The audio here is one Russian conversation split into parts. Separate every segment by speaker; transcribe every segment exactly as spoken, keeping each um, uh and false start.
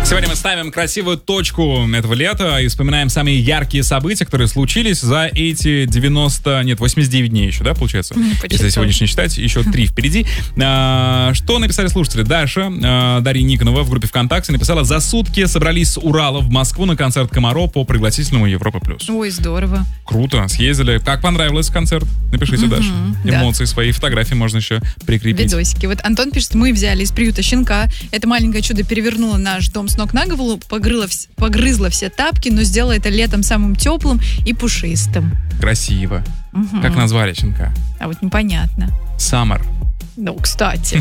Speaker 1: Сегодня мы ставим красивую точку этого лета и вспоминаем самые яркие события, которые случились за эти девяносто, нет, восемьдесят девять дней еще, да, получается?
Speaker 2: Почти
Speaker 1: Если сегодняшний считать, еще три впереди. А, что написали слушатели? Даша, а, Дарья Никонова в группе ВКонтакте написала: за сутки собрались с Урала в Москву на концерт Комаро по пригласительному Европа плюс.
Speaker 2: Ой, здорово.
Speaker 1: Круто, съездили. Как понравилось концерт? Напишите, Даша. Эмоции, да. Свои фотографии можно еще прикрепить.
Speaker 2: Видосики. Вот Антон пишет: мы взяли из приюта щенка. Это маленькое чудо перевернуло наш дом с ног на голову, погрызла, погрызла все тапки, но сделала это летом самым теплым и пушистым.
Speaker 1: Красиво.
Speaker 2: Угу.
Speaker 1: Как назвали щенка?
Speaker 2: А вот непонятно.
Speaker 1: Саммер.
Speaker 2: Ну, кстати.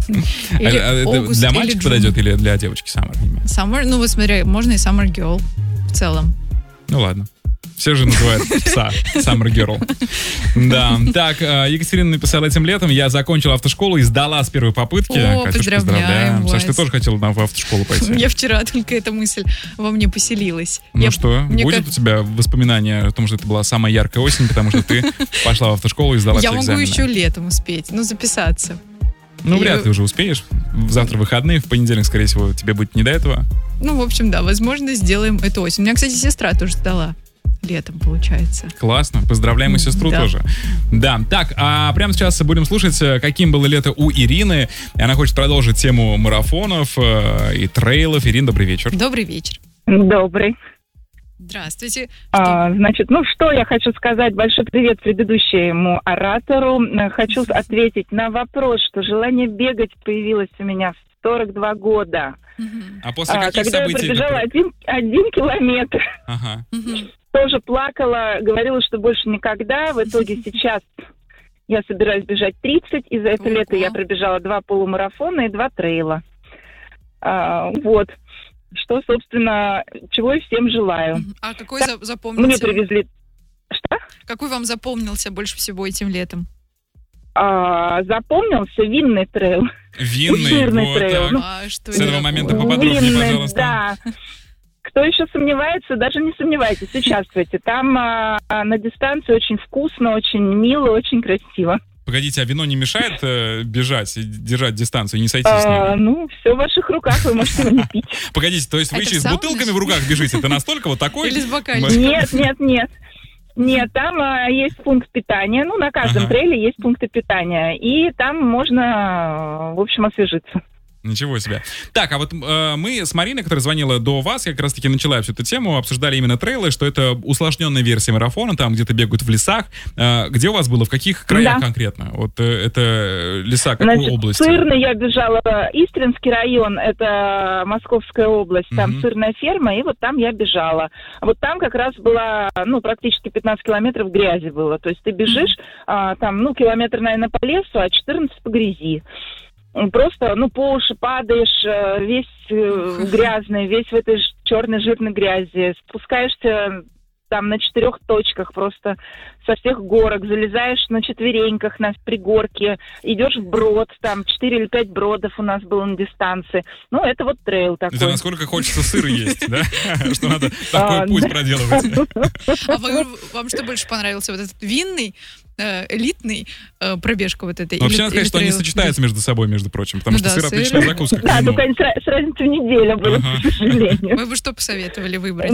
Speaker 1: Для мальчика подойдет или для девочки Саммер?
Speaker 2: Саммер, ну вот смотри, можно и Summer Girl в целом.
Speaker 1: Ну ладно. Все же называют пса Summer Girl. Да. Так, Екатерина написала: этим летом я закончила автошколу и сдала с первой попытки.
Speaker 2: О,
Speaker 1: Катюш,
Speaker 2: поздравляем вас.
Speaker 1: Саша, ты тоже хотела в автошколу пойти?
Speaker 2: Я вчера только эта мысль во мне поселилась.
Speaker 1: Ну
Speaker 2: я,
Speaker 1: что, будет как... у тебя воспоминание о том, что это была самая яркая осень, потому что ты пошла в автошколу и сдала все экзамены?
Speaker 2: Я могу еще летом успеть, ну, записаться.
Speaker 1: Ну,
Speaker 2: и...
Speaker 1: вряд ли уже успеешь. Завтра выходные, в понедельник, скорее всего, тебе будет не до этого.
Speaker 2: Ну, в общем, да, возможно, сделаем эту осень. У меня, кстати, сестра тоже сдала. Летом, получается.
Speaker 1: Классно. Поздравляем и сестру
Speaker 2: да.
Speaker 1: тоже. Да. Так, а прямо сейчас будем слушать, каким было лето у Ирины. И она хочет продолжить тему марафонов э, и трейлов. Ирина, добрый вечер.
Speaker 2: Добрый вечер.
Speaker 3: Добрый.
Speaker 2: Здравствуйте.
Speaker 3: А, значит, ну что я хочу сказать. Большой привет предыдущему оратору. Хочу ответить на вопрос, что желание бегать появилось у меня в сорок два года.
Speaker 1: А после каких
Speaker 3: а, когда
Speaker 1: событий?
Speaker 3: Я пробежала один, один километр.
Speaker 1: Ага.
Speaker 3: Тоже плакала, говорила, что больше никогда. В итоге сейчас я собираюсь бежать тридцать, и за это Ого. лето я пробежала два полумарафона и два трейла. А, вот. Что, собственно, чего и всем желаю.
Speaker 2: А какой
Speaker 3: так,
Speaker 2: запомнился?
Speaker 3: Мне привезли... Что?
Speaker 2: Какой вам запомнился больше всего этим летом?
Speaker 3: А, запомнился винный трейл.
Speaker 1: Винный?
Speaker 3: Жирный
Speaker 1: вот
Speaker 3: трейл.
Speaker 1: Ну,
Speaker 2: а, что
Speaker 1: с этого момента поподробнее,
Speaker 3: винный,
Speaker 1: пожалуйста.
Speaker 3: Да. Кто еще сомневается, даже не сомневайтесь, участвуйте. Там а, на дистанции очень вкусно, очень мило, очень красиво.
Speaker 1: Погодите, а вино не мешает э, бежать и держать дистанцию, не сойти
Speaker 3: а,
Speaker 1: с ним?
Speaker 3: Ну, все в ваших руках, вы можете его не пить.
Speaker 1: Погодите, то есть вы еще с бутылками в руках бежите? Это настолько вот такой?
Speaker 2: Или с бокальчиком?
Speaker 3: Нет, нет, нет. Нет, там а, есть пункт питания. Ну, на каждом ага. трейле есть пункты питания. И там можно, в общем, освежиться.
Speaker 1: Ничего себе. Так, а вот э, мы с Мариной, которая звонила до вас, я как раз-таки начала всю эту тему, обсуждали именно трейлы, что это усложненная версия марафона, там где-то бегают в лесах. Э, где у вас было? В каких краях да. конкретно? Вот э, это леса какой
Speaker 3: Значит,
Speaker 1: области?
Speaker 3: Сырный я бежала, Истринский район, это Московская область, там угу. сырная ферма, и вот там я бежала. Вот там как раз была, ну, практически пятнадцать километров грязи было. То есть ты бежишь, а, там, ну, километр, наверное, по лесу, а четырнадцать по грязи. Просто, ну, по уши падаешь, весь э, грязный, весь в этой черной жирной грязи. Спускаешься там на четырех точках просто со всех горок, залезаешь на четвереньках на пригорке, идешь вброд, там четыре или пять бродов у нас было на дистанции. Ну, это вот трейл такой.
Speaker 1: Это насколько хочется сыра есть, да? Что надо такой путь проделывать.
Speaker 2: А вам что больше понравился? Вот этот винный, элитный пробежка вот этой?
Speaker 1: Вообще, надо сказать, что они сочетаются между собой, между прочим, потому что сыр отличная закуска.
Speaker 3: Да, только с разницей в неделю было, к сожалению.
Speaker 2: Вы бы что посоветовали выбрать?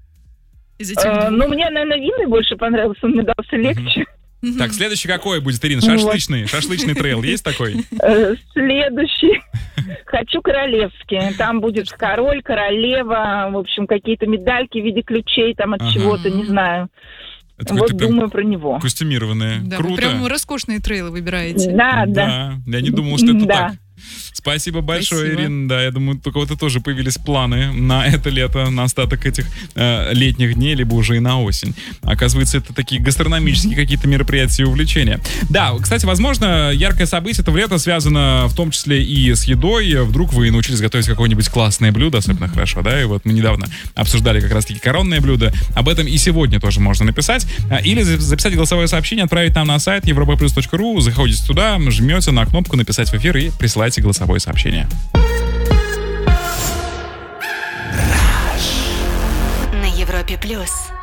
Speaker 3: Uh, ну, мне, наверное, винный больше понравился, он мне дался легче.
Speaker 1: Uh-huh. Так, следующий какой будет, Ирина? Шашлычный? Вот. Шашлычный трейл есть такой?
Speaker 3: Uh, следующий. Хочу королевский. Там будет король, королева, в общем, какие-то медальки в виде ключей там от uh-huh. чего-то, не знаю. Это вот думаю про него.
Speaker 1: Костюмированные.
Speaker 2: Да,
Speaker 1: круто.
Speaker 2: Вы прям роскошные трейлы выбираете.
Speaker 3: Да, да.
Speaker 1: Да, я не думал, что это
Speaker 3: да.
Speaker 1: так. Спасибо большое,
Speaker 2: Спасибо.
Speaker 1: Ирина. Да, я думаю, у кого-то тоже появились планы на это лето, на остаток этих э, летних дней, либо уже и на осень. Оказывается, это такие гастрономические какие-то мероприятия и увлечения. Да, кстати, возможно, яркое событие этого лета связано в том числе и с едой. Вдруг вы научились готовить какое-нибудь классное блюдо, особенно хорошо, да? И вот мы недавно обсуждали как раз-таки коронное блюдо. Об этом и сегодня тоже можно написать. Или записать голосовое сообщение, отправить нам на сайт европа плюс точка ру. Заходите туда, жмете на кнопку «Написать в эфир» и присылайте голосовое сообщение.
Speaker 4: На Европе плюс.